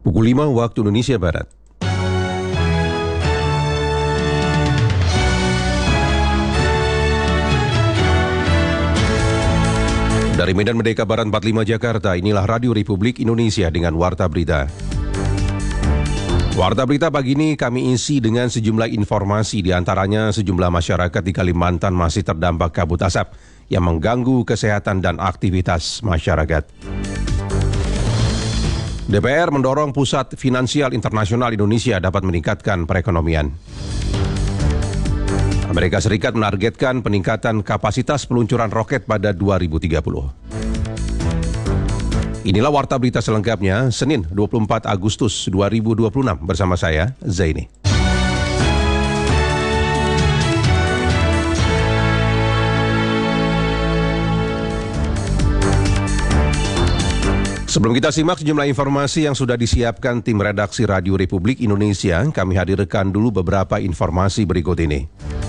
Pukul 5 waktu Indonesia Barat. Dari Medan Merdeka Barat 45 Jakarta, inilah Radio Republik Indonesia dengan Warta Berita. Warta Berita pagi ini kami isi dengan sejumlah informasi, diantaranya sejumlah masyarakat di Kalimantan masih terdampak kabut asap yang mengganggu kesehatan dan aktivitas masyarakat. DPR mendorong Pusat Finansial Internasional Indonesia dapat meningkatkan perekonomian. Amerika Serikat menargetkan peningkatan kapasitas peluncuran roket pada 2030. Inilah Warta Berita selengkapnya, Senin 24 Agustus 2026 bersama saya, Zaini. Sebelum kita simak sejumlah informasi yang sudah disiapkan tim redaksi Radio Republik Indonesia, kami hadirkan dulu beberapa informasi berikut ini.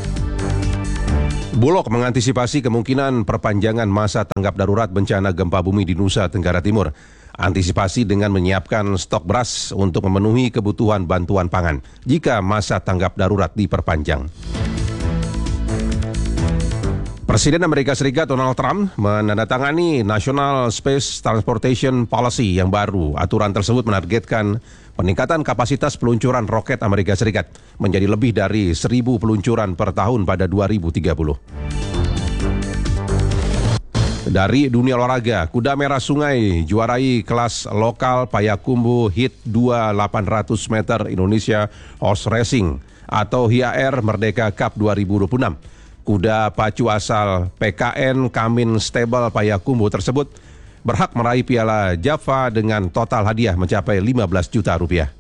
Bulog mengantisipasi kemungkinan perpanjangan masa tanggap darurat bencana gempa bumi di Nusa Tenggara Timur. Antisipasi dengan menyiapkan stok beras untuk memenuhi kebutuhan bantuan pangan jika masa tanggap darurat diperpanjang. Presiden Amerika Serikat Donald Trump menandatangani National Space Transportation Policy yang baru. Aturan tersebut menargetkan peningkatan kapasitas peluncuran roket Amerika Serikat menjadi lebih dari 1.000 peluncuran per tahun pada 2030. Dari dunia olahraga, kuda merah sungai juarai kelas lokal Payakumbuh Hit 2 800 meter Indonesia Horse Racing atau HIAR Merdeka Cup 2026. Kuda pacu asal PKN Kamin Stable Payakumbuh tersebut berhak meraih Piala Java dengan total hadiah mencapai 15 juta rupiah.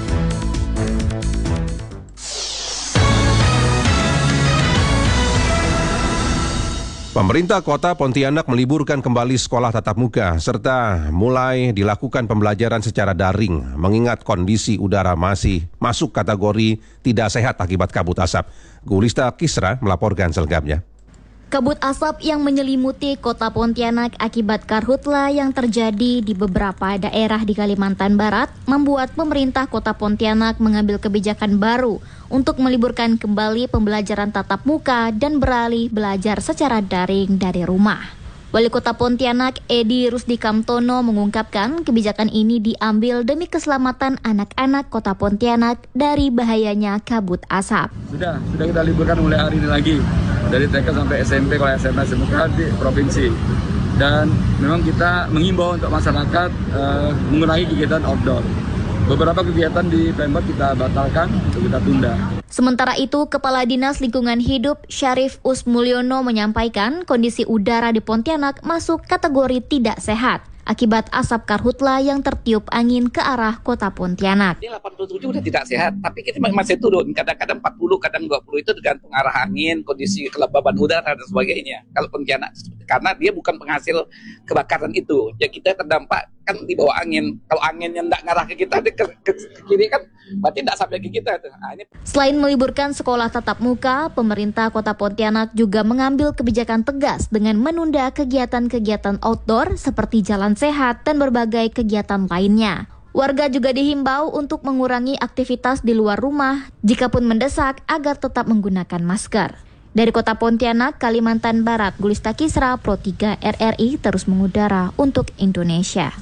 Pemerintah Kota Pontianak meliburkan kembali sekolah tatap muka serta mulai dilakukan pembelajaran secara daring mengingat kondisi udara masih masuk kategori tidak sehat akibat kabut asap. Gulista Kisra melaporkan selengkapnya. Kabut asap yang menyelimuti kota Pontianak akibat karhutla yang terjadi di beberapa daerah di Kalimantan Barat membuat pemerintah kota Pontianak mengambil kebijakan baru untuk meliburkan kembali pembelajaran tatap muka dan beralih belajar secara daring dari rumah. Wali Kota Pontianak Edi Rusdi Kamtono mengungkapkan kebijakan ini diambil demi keselamatan anak-anak Kota Pontianak dari bahayanya kabut asap. Sudah kita liburkan mulai hari ini lagi. Dari TK sampai SMP, kalau SMA SMK di provinsi. Dan memang kita mengimbau untuk masyarakat mengurangi kegiatan outdoor. Beberapa kegiatan di Pemkot kita batalkan untuk kita tunda. Sementara itu, Kepala Dinas Lingkungan Hidup Syarif Usmulyono menyampaikan kondisi udara di Pontianak masuk kategori tidak sehat akibat asap karhutla yang tertiup angin ke arah kota Pontianak. Ini 87 sudah tidak sehat, tapi kita masih turun. Kadang-kadang 40, kadang 20 itu tergantung arah angin, kondisi kelembaban udara dan sebagainya. Kalau Pontianak, karena dia bukan penghasil kebakaran itu. Ya kita terdampak kan di bawah angin. Kalau anginnya tidak ngarah ke kita, ke kiri kan, berarti tidak sampai ke kita. Selain meliburkan sekolah tatap muka, pemerintah kota Pontianak juga mengambil kebijakan tegas dengan menunda kegiatan-kegiatan outdoor seperti jalan sehat dan berbagai kegiatan lainnya. Warga juga dihimbau untuk mengurangi aktivitas di luar rumah jikapun mendesak agar tetap menggunakan masker. Dari Kota Pontianak, Kalimantan Barat, Gulista Kisra, Pro 3 RRI terus mengudara untuk Indonesia.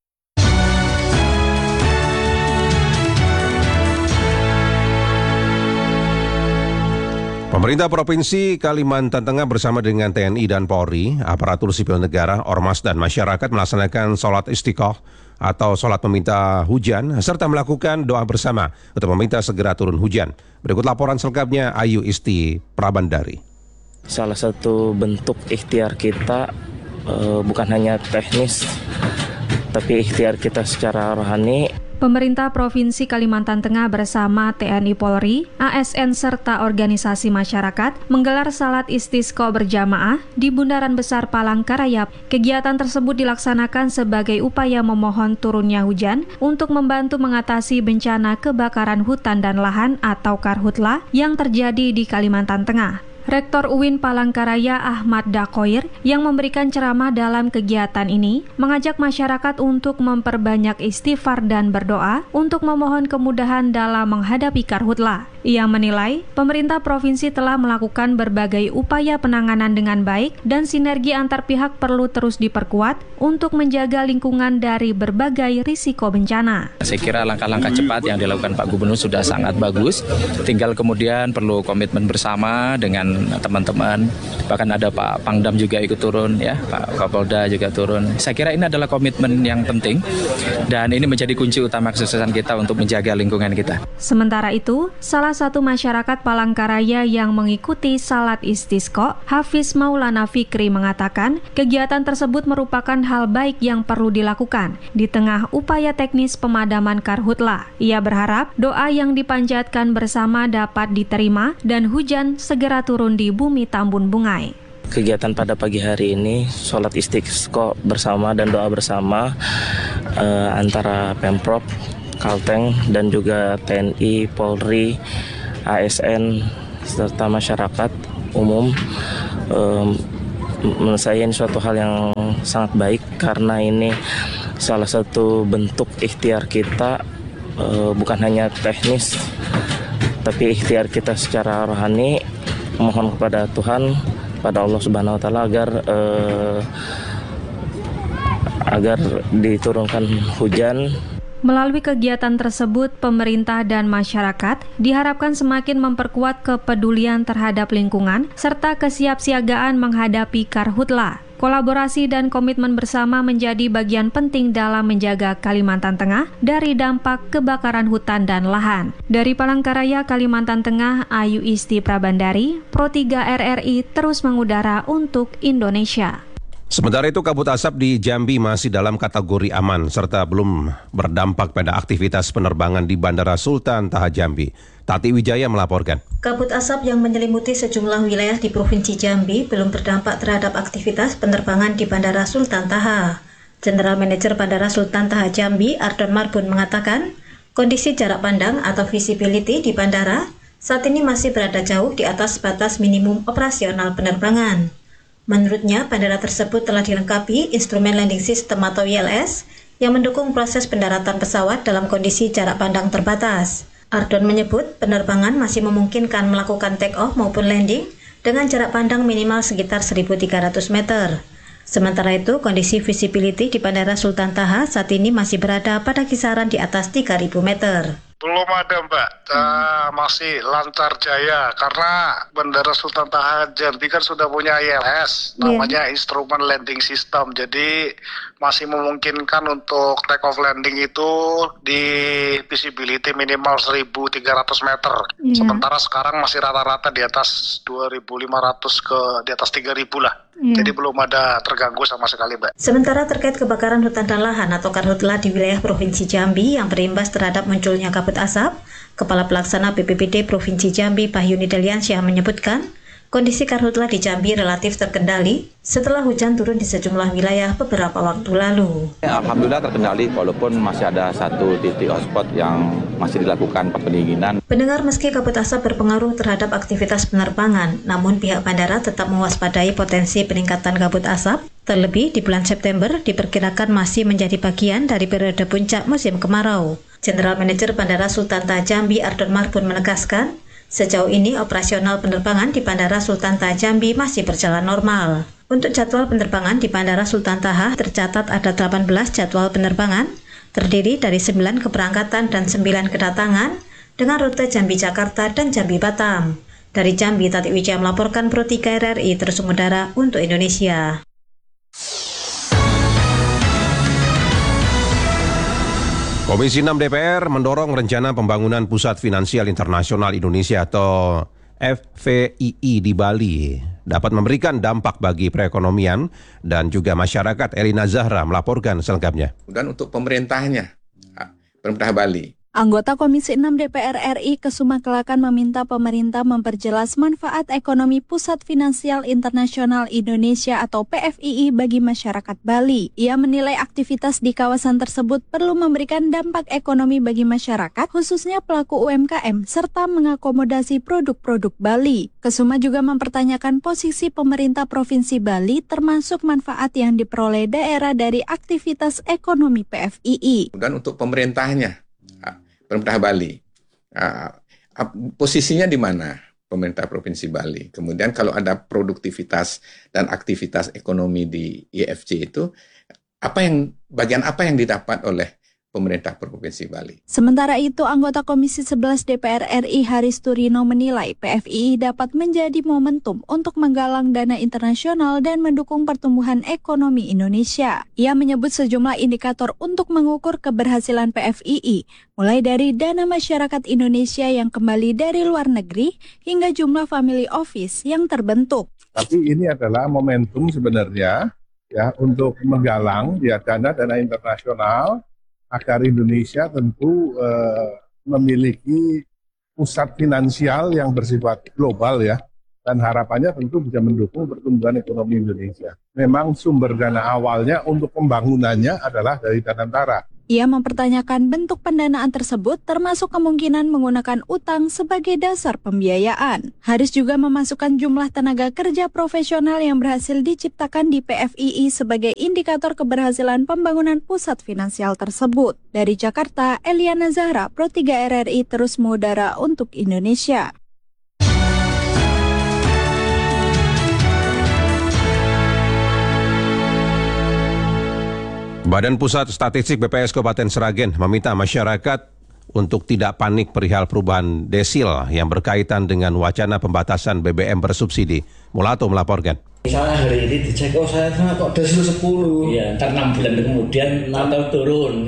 Pemerintah Provinsi Kalimantan Tengah bersama dengan TNI dan Polri, aparatur sipil negara, ormas dan masyarakat melaksanakan sholat istiqoh atau sholat meminta hujan serta melakukan doa bersama untuk meminta segera turun hujan. Berikut laporan selengkapnya Ayu Isti Prabandari. Salah satu bentuk ikhtiar kita bukan hanya teknis, tapi ikhtiar kita secara rohani. Pemerintah Provinsi Kalimantan Tengah bersama TNI Polri, ASN serta organisasi masyarakat menggelar salat istisqa berjamaah di Bundaran Besar Palangkaraya. Kegiatan tersebut dilaksanakan sebagai upaya memohon turunnya hujan untuk membantu mengatasi bencana kebakaran hutan dan lahan atau karhutla yang terjadi di Kalimantan Tengah. Rektor UIN Palangkaraya Ahmad Dakoir yang memberikan ceramah dalam kegiatan ini mengajak masyarakat untuk memperbanyak istighfar dan berdoa untuk memohon kemudahan dalam menghadapi karhutla. Ia menilai pemerintah provinsi telah melakukan berbagai upaya penanganan dengan baik dan sinergi antar pihak perlu terus diperkuat untuk menjaga lingkungan dari berbagai risiko bencana. Saya kira langkah-langkah cepat yang dilakukan Pak Gubernur sudah sangat bagus. Tinggal kemudian perlu komitmen bersama dengan teman-teman. Bahkan ada Pak Pangdam juga ikut turun, ya, Pak Kapolda juga turun. Saya kira ini adalah komitmen yang penting dan ini menjadi kunci utama kesuksesan kita untuk menjaga lingkungan kita. Sementara itu, salah satu masyarakat Palangkaraya yang mengikuti salat istisqa, Hafiz Maulana Fikri mengatakan, kegiatan tersebut merupakan hal baik yang perlu dilakukan di tengah upaya teknis pemadaman karhutla. Ia berharap doa yang dipanjatkan bersama dapat diterima dan hujan segera turun di bumi Tambun Bungai. Kegiatan pada pagi hari ini, sholat istisqa bersama dan doa bersama antara Pemprov, Kalteng, dan juga TNI, Polri, ASN, serta masyarakat umum. Menurut saya ini suatu hal yang sangat baik karena ini salah satu bentuk ikhtiar kita, bukan hanya teknis, tapi ikhtiar kita secara rohani, mohon kepada Tuhan, pada Allah Subhanahu Wa Taala agar diturunkan hujan. Melalui kegiatan tersebut, pemerintah dan masyarakat diharapkan semakin memperkuat kepedulian terhadap lingkungan serta kesiapsiagaan menghadapi karhutla. Kolaborasi dan komitmen bersama menjadi bagian penting dalam menjaga Kalimantan Tengah dari dampak kebakaran hutan dan lahan. Dari Palangkaraya, Kalimantan Tengah, Ayu Isti Prabandari, Pro 3 RRI terus mengudara untuk Indonesia. Sementara itu, kabut asap di Jambi masih dalam kategori aman serta belum berdampak pada aktivitas penerbangan di Bandara Sultan Taha Jambi. Tati Wijaya melaporkan. Kabut asap yang menyelimuti sejumlah wilayah di Provinsi Jambi belum berdampak terhadap aktivitas penerbangan di Bandara Sultan Taha. General Manager Bandara Sultan Taha Jambi, Ardon Marbun, mengatakan, kondisi jarak pandang atau visibility di bandara saat ini masih berada jauh di atas batas minimum operasional penerbangan. Menurutnya, bandara tersebut telah dilengkapi instrumen landing system atau ILS yang mendukung proses pendaratan pesawat dalam kondisi jarak pandang terbatas. Ardon menyebut penerbangan masih memungkinkan melakukan take-off maupun landing dengan jarak pandang minimal sekitar 1.300 meter. Sementara itu, kondisi visibility di Bandara Sultan Taha saat ini masih berada pada kisaran di atas 3.000 meter. Belum ada, Mbak. Masih lancar jaya karena Bandara Sultan Taha Jambi kan sudah punya ILS, namanya instrumen landing system. Jadi masih memungkinkan untuk take off landing itu di visibility minimal 1.300 meter. Sementara sekarang masih rata-rata di atas 2.500 ke di atas 3.000 lah. Jadi belum ada terganggu sama sekali, Mbak. Sementara terkait kebakaran hutan dan lahan atau karhutla di wilayah Provinsi Jambi yang berimbas terhadap munculnya kabut asap, Kepala Pelaksana BPBD Provinsi Jambi Bahyuni Deliansyah menyebutkan, kondisi karhutla di Jambi relatif terkendali setelah hujan turun di sejumlah wilayah beberapa waktu lalu. Alhamdulillah terkendali walaupun masih ada satu titik hotspot yang masih dilakukan pendinginan. Pendengar, meski kabut asap berpengaruh terhadap aktivitas penerbangan, namun pihak bandara tetap mewaspadai potensi peningkatan kabut asap. Terlebih di bulan September diperkirakan masih menjadi bagian dari periode puncak musim kemarau. General Manager Bandara Sultan Taha Jambi Ardon Marbun menegaskan, sejauh ini operasional penerbangan di Bandara Sultan Taha Jambi masih berjalan normal. Untuk jadwal penerbangan di Bandara Sultan Taha tercatat ada 18 jadwal penerbangan, terdiri dari 9 keberangkatan dan 9 kedatangan, dengan rute Jambi Jakarta dan Jambi Batam. Dari Jambi, Tati Wijaya melaporkan Pro 3 RRI terus mengudara untuk Indonesia. Komisi 6 DPR mendorong rencana pembangunan Pusat Finansial Internasional Indonesia atau FVII di Bali dapat memberikan dampak bagi perekonomian dan juga masyarakat. Elina Zahra melaporkan selengkapnya. Dan untuk pemerintahnya, pemerintah Bali, Anggota Komisi 6 DPR RI Kesuma Kelakan meminta pemerintah memperjelas manfaat ekonomi Pusat Finansial Internasional Indonesia atau PFII bagi masyarakat Bali. Ia menilai aktivitas di kawasan tersebut perlu memberikan dampak ekonomi bagi masyarakat, khususnya pelaku UMKM, serta mengakomodasi produk-produk Bali. Kesuma juga mempertanyakan posisi pemerintah Provinsi Bali termasuk manfaat yang diperoleh daerah dari aktivitas ekonomi PFII. Dan untuk pemerintah Bali, posisinya di mana pemerintah Provinsi Bali? Kemudian kalau ada produktivitas dan aktivitas ekonomi di IFC itu, bagian apa yang didapat oleh pemerintah Provinsi Bali? Sementara itu, anggota Komisi 11 DPR RI Haris Turino menilai PFII dapat menjadi momentum untuk menggalang dana internasional dan mendukung pertumbuhan ekonomi Indonesia. Ia menyebut sejumlah indikator untuk mengukur keberhasilan PFII, mulai dari dana masyarakat Indonesia yang kembali dari luar negeri hingga jumlah family office yang terbentuk. Tapi ini adalah momentum sebenarnya ya untuk menggalang dana internasional agar Indonesia tentu memiliki pusat finansial yang bersifat global ya, dan harapannya tentu bisa mendukung pertumbuhan ekonomi Indonesia. Memang sumber dana awalnya untuk pembangunannya adalah dari Danantara. Ia mempertanyakan bentuk pendanaan tersebut termasuk kemungkinan menggunakan utang sebagai dasar pembiayaan. Haris juga memasukkan jumlah tenaga kerja profesional yang berhasil diciptakan di PFII sebagai indikator keberhasilan pembangunan pusat finansial tersebut. Dari Jakarta, Eliana Zahra, Pro 3 RRI terus mengudara untuk Indonesia. Badan Pusat Statistik BPS Kabupaten Sragen meminta masyarakat untuk tidak panik perihal perubahan desil yang berkaitan dengan wacana pembatasan BBM bersubsidi. Mulato melaporkan. Misalnya hari ini dicek, saya kok desil 10. Iya, ntar 6 bulan kemudian atau turun.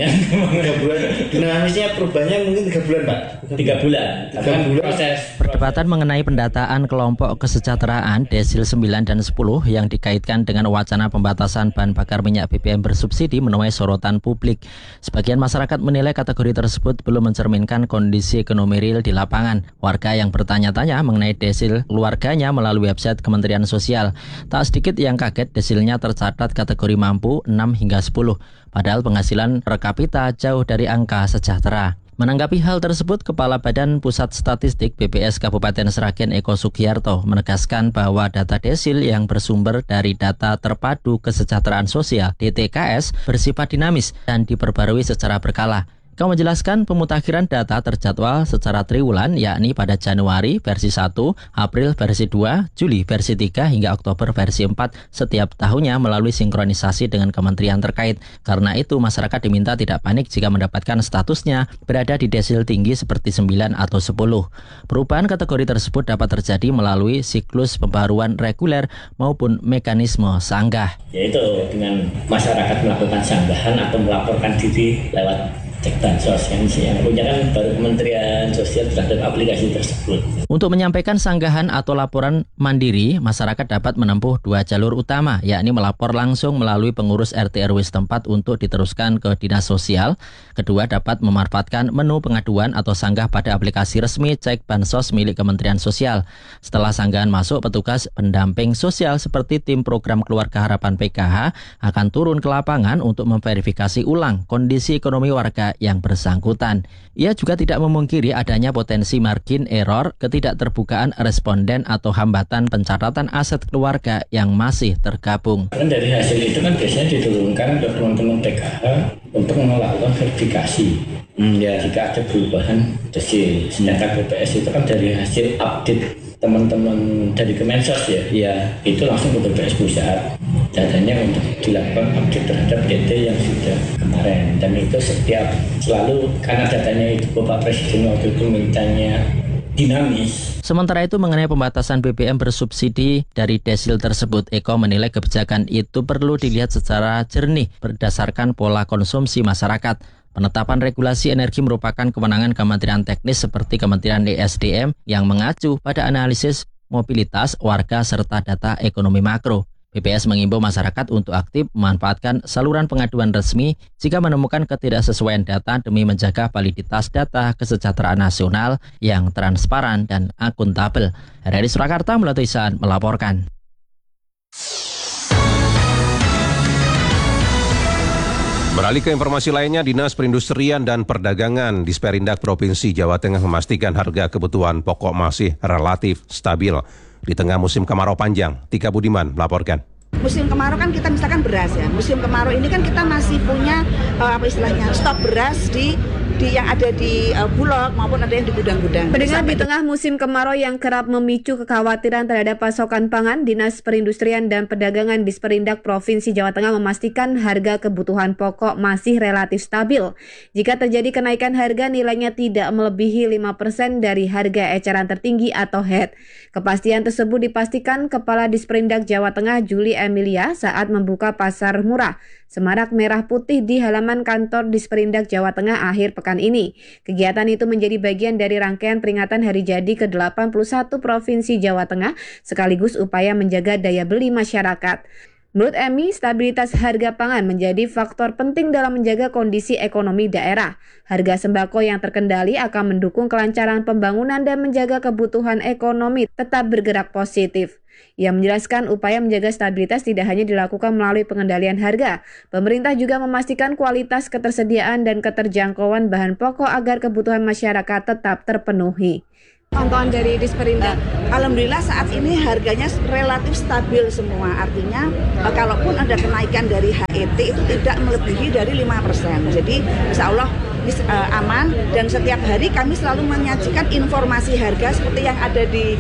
3 bulan. Dinamisnya perubahannya mungkin 3 bulan, Pak. 3 bulan. 3 bulan. Proses. Perdebatan mengenai pendataan kelompok kesejahteraan desil 9 dan 10 yang dikaitkan dengan wacana pembatasan bahan bakar minyak BBM bersubsidi menuai sorotan publik. Sebagian masyarakat menilai kategori tersebut belum mencerminkan kondisi ekonomi real di lapangan. Warga yang bertanya-tanya mengenai desil keluarganya melalui website Kementerian Sosial. Tak sedikit yang kaget desilnya tercatat kategori mampu 6 hingga 10, padahal penghasilan per kapita jauh dari angka sejahtera. Menanggapi hal tersebut, Kepala Badan Pusat Statistik BPS Kabupaten Sragen Eko Sugiarto menegaskan bahwa data desil yang bersumber dari data terpadu kesejahteraan sosial DTKS bersifat dinamis dan diperbarui secara berkala. Kau menjelaskan pemutakhiran data terjadwal secara triwulan, yakni pada Januari versi 1, April versi 2, Juli versi 3, hingga Oktober versi 4 setiap tahunnya melalui sinkronisasi dengan kementerian terkait. Karena itu, masyarakat diminta tidak panik jika mendapatkan statusnya berada di desil tinggi seperti 9 atau 10. Perubahan kategori tersebut dapat terjadi melalui siklus pembaruan reguler maupun mekanisme sanggah. Yaitu dengan masyarakat melakukan sanggahan atau melaporkan diri lewat cek bansos yang punya kan baru Kementerian Sosial terhadap aplikasi tersebut. Untuk menyampaikan sanggahan atau laporan mandiri, masyarakat dapat menempuh 2 jalur utama, yakni melapor langsung melalui pengurus RT RW setempat untuk diteruskan ke Dinas Sosial. Kedua, dapat memanfaatkan menu pengaduan atau sanggah pada aplikasi resmi cek bansos milik Kementerian Sosial. Setelah sanggahan masuk, petugas pendamping sosial seperti tim program Keluarga Harapan PKH akan turun ke lapangan untuk memverifikasi ulang kondisi ekonomi warga yang bersangkutan. Ia juga tidak memungkiri adanya potensi margin error, ketidakterbukaan responden atau hambatan pencatatan aset keluarga yang masih tergabung. Kan dari hasil itu kan biasanya diturunkan ke teman-teman PKH untuk melakukan verifikasi. Jika ada perubahan desil. Sedangkan BPS itu kan dari hasil update teman-teman dari Kemensos itu langsung ke BPS pusat. Datanya untuk dilakukan update terhadap DT yang sudah kemarin, dan itu selalu karena datanya itu Bapak Presiden waktu itu mintanya dinamis. Sementara itu mengenai pembatasan BBM bersubsidi dari desil tersebut, Eko menilai kebijakan itu perlu dilihat secara jernih berdasarkan pola konsumsi masyarakat. Penetapan regulasi energi merupakan kewenangan Kementerian Teknis seperti Kementerian ESDM yang mengacu pada analisis mobilitas warga serta data ekonomi makro. BPS mengimbau masyarakat untuk aktif memanfaatkan saluran pengaduan resmi jika menemukan ketidaksesuaian data demi menjaga validitas data kesejahteraan nasional yang transparan dan akuntabel. Dari Surakarta, Mulatu Ihsan melaporkan. Beralih ke informasi lainnya, Dinas Perindustrian dan Perdagangan Disperindak Provinsi Jawa Tengah memastikan harga kebutuhan pokok masih relatif stabil di tengah musim kemarau panjang. Tika Budiman melaporkan. Musim kemarau kan kita misalkan beras ya. Musim kemarau ini kan kita masih punya stok beras di yang ada di Bulog maupun ada yang di gudang-gudang. Pendengar, di tengah musim kemarau yang kerap memicu kekhawatiran terhadap pasokan pangan, Dinas Perindustrian dan Perdagangan Disperindak Provinsi Jawa Tengah memastikan harga kebutuhan pokok masih relatif stabil. Jika terjadi kenaikan harga, nilainya tidak melebihi 5% dari harga eceran tertinggi atau HET. Kepastian tersebut dipastikan Kepala Disperindak Jawa Tengah Juli Emilia saat membuka pasar murah Semarak Merah Putih di halaman kantor Disperindak Jawa Tengah akhir pekan ini. Kegiatan itu menjadi bagian dari rangkaian peringatan Hari Jadi ke-81 Provinsi Jawa Tengah, sekaligus upaya menjaga daya beli masyarakat. Menurut Emi, stabilitas harga pangan menjadi faktor penting dalam menjaga kondisi ekonomi daerah. Harga sembako yang terkendali akan mendukung kelancaran pembangunan dan menjaga kebutuhan ekonomi tetap bergerak positif. Ia menjelaskan upaya menjaga stabilitas tidak hanya dilakukan melalui pengendalian harga. Pemerintah juga memastikan kualitas ketersediaan dan keterjangkauan bahan pokok agar kebutuhan masyarakat tetap terpenuhi. Pantauan dari Disperindak, alhamdulillah saat ini harganya relatif stabil semua. Artinya kalaupun ada kenaikan dari HET itu tidak melebihi dari 5%. Jadi insya Allah aman, dan setiap hari kami selalu menyajikan informasi harga seperti yang ada di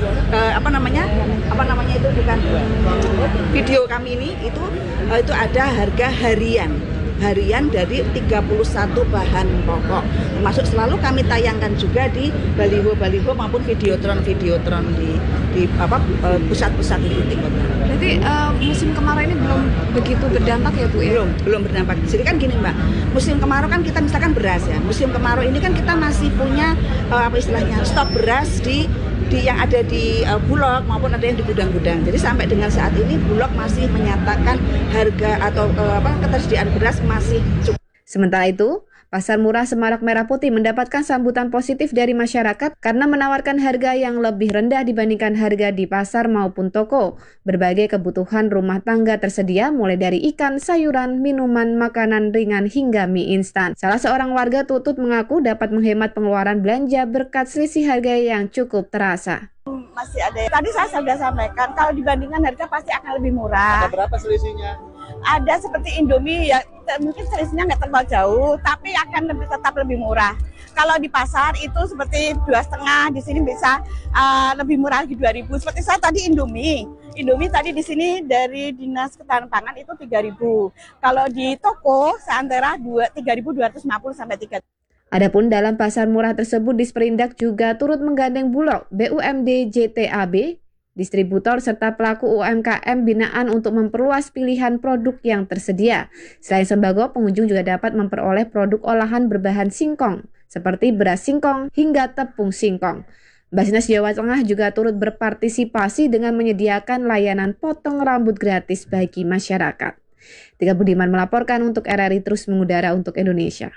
video kami ini, itu ada harga harian dari 31 bahan pokok. Termasuk selalu kami tayangkan juga di baliho-baliho maupun videotron di pusat-pusat titik kota. Berarti musim kemarau ini belum begitu berdampak ya Bu ya? Belum berdampak. Jadi kan gini Mbak, musim kemarau kan kita misalkan beras ya. Musim kemarau ini kan kita masih punya stok beras di yang ada di Bulog maupun ada yang di gudang-gudang. Jadi sampai dengan saat ini Bulog masih menyatakan harga atau ketersediaan beras masih cukup. Sementara itu, Pasar Murah Semarak Merah Putih mendapatkan sambutan positif dari masyarakat karena menawarkan harga yang lebih rendah dibandingkan harga di pasar maupun toko. Berbagai kebutuhan rumah tangga tersedia mulai dari ikan, sayuran, minuman, makanan ringan hingga mie instan. Salah seorang warga Tutut mengaku dapat menghemat pengeluaran belanja berkat selisih harga yang cukup terasa. Masih ada. Tadi saya sudah sampaikan kalau dibandingkan harga pasti akan lebih murah. Ada berapa selisihnya? Ada seperti Indomie ya, mungkin selisihnya nggak terlalu jauh, tapi akan tetap lebih murah. Kalau di pasar itu seperti 2,5, di sini bisa lebih murah lagi 2.000. Seperti saya tadi Indomie tadi di sini dari Dinas Ketahanan Pangan itu 3.000. Kalau di toko seantara 3.250 sampai 3.000. Adapun dalam pasar murah tersebut, Disperindak juga turut menggandeng Bulog, BUMD JTAB, distributor serta pelaku UMKM binaan untuk memperluas pilihan produk yang tersedia. Selain sembako, pengunjung juga dapat memperoleh produk olahan berbahan singkong, seperti beras singkong hingga tepung singkong. Basnas Jawa Tengah juga turut berpartisipasi dengan menyediakan layanan potong rambut gratis bagi masyarakat. Tika Budiman melaporkan untuk RRI Terus Mengudara untuk Indonesia.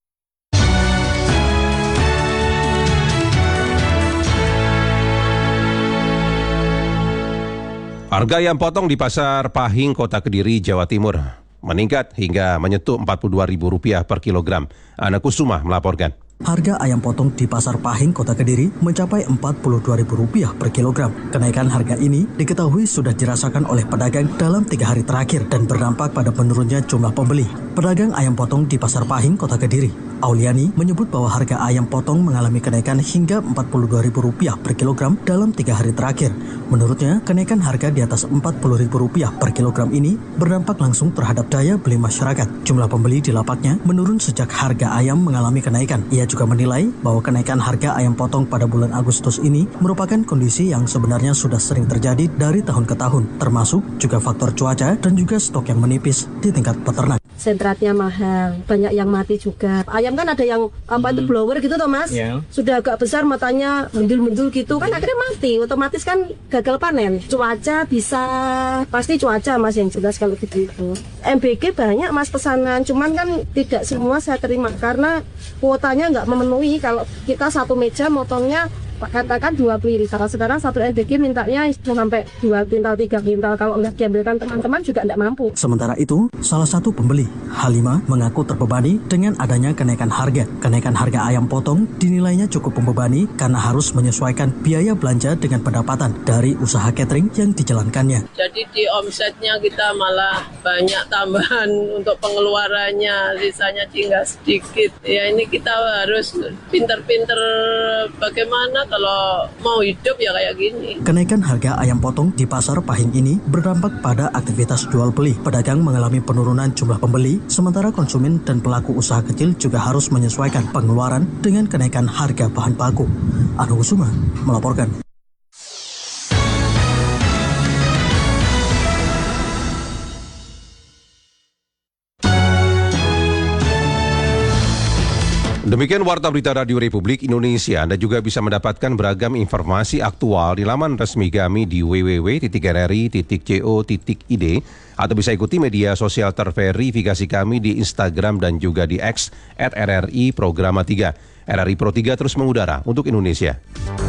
Harga ayam potong di Pasar Pahing, Kota Kediri, Jawa Timur meningkat hingga menyentuh Rp42.000 per kilogram. Ana Kusuma melaporkan. Harga ayam potong di Pasar Pahing, Kota Kediri mencapai Rp42.000 per kilogram. Kenaikan harga ini diketahui sudah dirasakan oleh pedagang dalam 3 hari terakhir dan berdampak pada menurunnya jumlah pembeli. Pedagang ayam potong di Pasar Pahing, Kota Kediri, Auliani, menyebut bahwa harga ayam potong mengalami kenaikan hingga Rp42.000 per kilogram dalam 3 hari terakhir. Menurutnya, kenaikan harga di atas Rp40.000 per kilogram ini berdampak langsung terhadap daya beli masyarakat. Jumlah pembeli di lapaknya menurun sejak harga ayam mengalami kenaikan. Ia juga menilai bahwa kenaikan harga ayam potong pada bulan Agustus ini merupakan kondisi yang sebenarnya sudah sering terjadi dari tahun ke tahun, termasuk juga faktor cuaca dan juga stok yang menipis di tingkat peternak. konsentratnya mahal, banyak yang mati juga. Ayam kan ada yang itu blower gitu toh Mas, sudah agak besar matanya mendul-mendul gitu kan akhirnya mati, otomatis kan gagal panen. Cuaca bisa, pasti cuaca Mas yang jelas kalau gitu. MBG banyak Mas pesanan, cuman kan tidak semua saya terima karena kuotanya nggak memenuhi. Kalau kita satu meja motongnya katakan 2 piring, sekarang satu MBG mintanya sampai 2 kintal 3 kintal, kalau nggak diambilkan teman-teman juga nggak mampu. Sementara itu, salah satu pembeli, Halima, mengaku terbebani dengan adanya kenaikan harga. Kenaikan harga ayam potong dinilainya cukup membebani karena harus menyesuaikan biaya belanja dengan pendapatan dari usaha catering yang dijalankannya. Jadi di omsetnya kita malah banyak tambahan untuk pengeluarannya, sisanya tinggal sedikit. Ya ini kita harus pinter-pinter bagaimana kalau mau hidup ya kayak gini. Kenaikan harga ayam potong di pasar Pahing ini berdampak pada aktivitas jual beli. Pedagang mengalami penurunan jumlah pembeli, sementara konsumen dan pelaku usaha kecil juga harus menyesuaikan pengeluaran dengan kenaikan harga bahan baku. Anu Kusuma melaporkan. Demikian Warta Berita Radio Republik Indonesia. Anda juga bisa mendapatkan beragam informasi aktual di laman resmi kami di www.rri.co.id atau bisa ikuti media sosial terverifikasi kami di Instagram dan juga di X @RRI Programa 3. RRI Pro 3 terus mengudara untuk Indonesia.